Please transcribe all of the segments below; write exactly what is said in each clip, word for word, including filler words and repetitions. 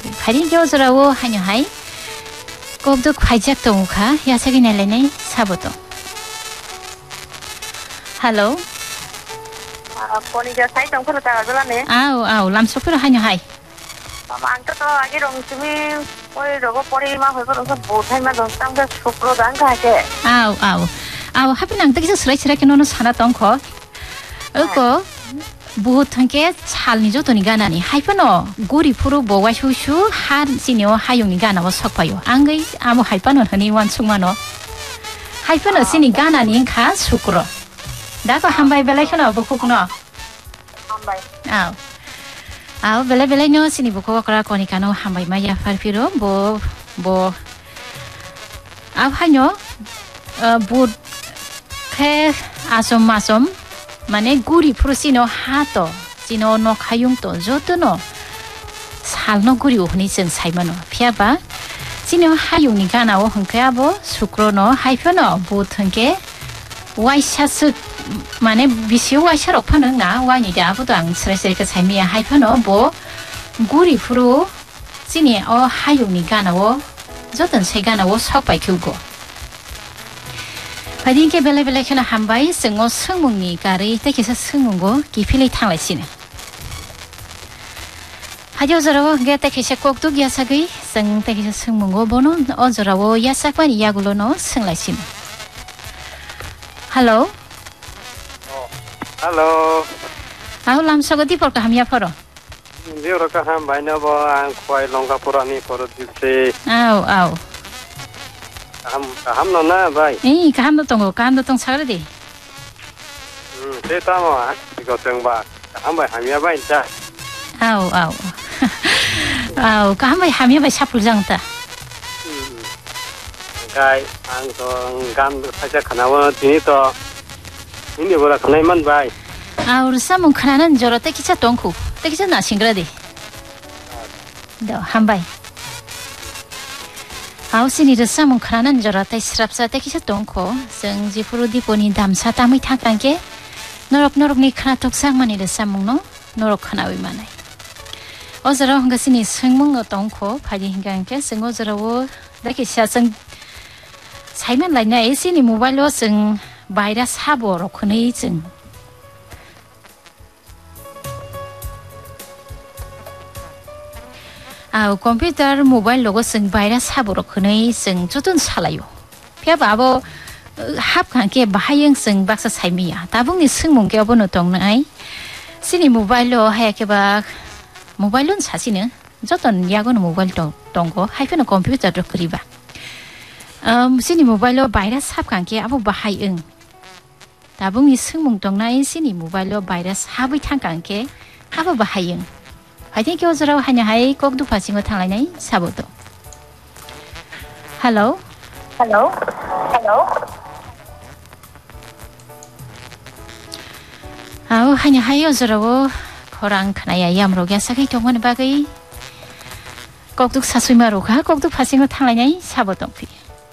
파린 겨우스라고 하녀하이 꼽도 과이작 동우카 야사기 낼래네 사보도 할로 아, 보니까 사이동 풀었다가 그러네. 아우 아우 람소프로 하녀하이 망쳐도 아기롱 주민 꼬리로고 꼬리만 헐거려서 못할만 더 쌍벽 속으로도 안 가게. 아우 아우 아우 하빈랑 뜨기서 스라이스라게 너는 사나 똥코 어거 부통게 살니죠 돈이가 나니 하이퍼노 고리 프로 보가 슈슈 한 시니오 하용이가 나와 석파요 안가이 아무 하이퍼노 허니 완충만어 하이퍼노 시니가 나니 가 수크로 나도 한바이 벨라이셔나 보고구나 한바이 아우 아우 벨레 벨레뇨 시니 보고 그라 거니까노 한바이 마야 팔피로 뭐뭐 아우 하뇨 어부케 아솜 마솜 माने गुरी फ्रुसिनो हातो जिनो न खायुं तो जोतनो सालनो गुरी ओहनि जों साइमानो फियाबा जिनो हायुंनि गानाव हंखायाबो सुक्रनो हाइफनो बुथंके वाइसासो माने बिसि वाइसारक फानो ना वानि दाबोद आं स्राइस्राइखो साइमिया हाइफनो बो गुरी फ्रु जिनि अ हायुंनि गानाव जोतन साइ गानाव सकबाय खेवगो 파딩게 벨레벨레케나 한바이 승오 승문이 가리 때께서 승문고 기필이 탕라시네 하저저라고 게 때께서 꼭도 야사기 승 때께서 승문고 보노 어저라고 야사관 이야구로노 승라시네 할로 어 할로 아우 람서고 디볼까 함이야 퍼로 디오라카 한바이 너버 안 코이 롱가 포라니 포로 디세 아우 아우 ham ham nó na vậy. Ê, cái ham nó tung cái ham nó tung sao đấy đi. Ừ, thế ta mà cái trường bạc ham vậy ham ya vậy cha. Ao ao, ao cái ham vậy ham ya vậy sắp được chẳng ta. Cái anh có gan phải chắc khả năng thì to, ini boleh khả năng man vậy. Ao sao muốn khả năng giờ tới cái tung khu, tới cái nào xin cái đi. Đó ham vậy. 아우시니 르사문 크라는 저라타 스랍사 때기서 똥코 승지 프로디 보니 담사 담이 탁단게 노력노력니 크나 톡상만이 르사문노 노력 하나 위만해 어저러 한가시니 승문거 똥코 파디 hingan게 승어저러고 나게 샤승 사이만 라이나 에시니 모바일로 승 바이러스 하보로 크네 증 아 컴퓨터 모바일 로고 승 바이러스 합으로 그네 승 주둔 살아요. 피아바보 합 관계 바이응 승 박사 사이미야. 다분히 승문게 어버노 동나이. 시니 모바일로 하야게 바 모바일은 사시는 저던 야고는 모바일 동 동고 하이프는 컴퓨터로 그리바. 음 시니 모바일로 바이러스 합 관계 아부 바이응. 다분히 승문 동나이 시니 모바일로 바이러스 합의 탄 관계 아부 바이응. 파이팅 교수라고 하냐 하이 꼭두 파싱어 탕라이나이 사보도 할로 할로 할로 아우 하냐 하이 어서라고 거랑 카나야 야무로게 사기 동원해 바기 꼭두 사수이마로가 꼭두 파싱어 탕라이나이 사보도 피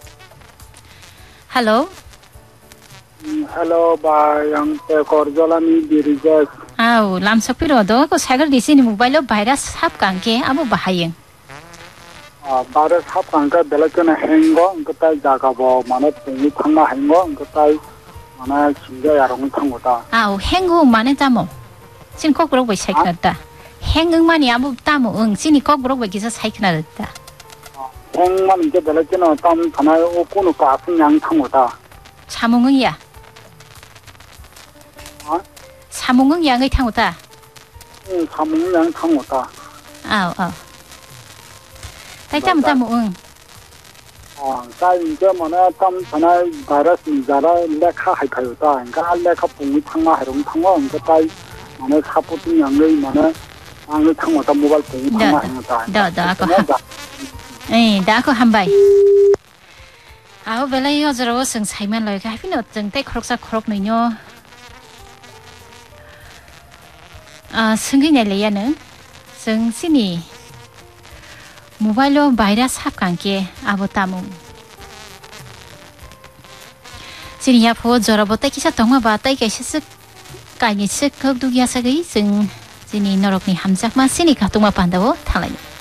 할로 Hello, ba yang te korjolani dirijas. 아우 람석피로도 그 사글 디시니 모바일로 바이러스 합 관계 아무 바하잉 아, 바르 삽강가 벨라케나 행거 그따이 자가보 만에 땡이 탕마 행거 그따이 만에 진짜 야롱 탕고다. 아우 행응만에 따모 신 거꾸로 왜 사이크났다 행응만이 아무 따모 응 신이 거꾸로 왜 기서 사이크났다 행만 이제 벨라케나 땀 하나에 오고는 같은 양 탕고다. 사몽응이야 어? 사몽응 양의 탕고다 응, 삼은 양 탕고다. 아우 아우 tại tamo tamo 응 어, 자 이제 만에 땀 하나에 바이러스 자라 레카 하이카요다. 그러니까 레카 붕이 탕마 해롱 탕고 그따이 만에 사포팅 양의 만에 양의 탕고다 모바일 붕이 탕마 행고다. 더, 더, 아까 에 đã có hai bảy áo về lấy ở giờ sừng say men lời cái phim nó từng tay khóc sa khóc này nhô à sừng cái này là nữa sừng xin nhỉ mobile virus hấp càng kia abo tamu xin nhỉ phố giờ robot tay kia sa tonga ba tay kia sức cái nhỉ sức khóc du kia sa cái sừng xin nhỉ nó rọc nhỉ ham chắc mà xin nhỉ cả tung mà pan đâu thằng này